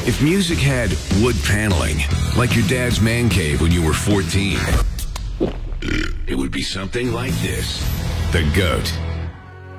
If music had wood paneling, like your dad's man cave when you were 14, it would be something like this. The GOAT.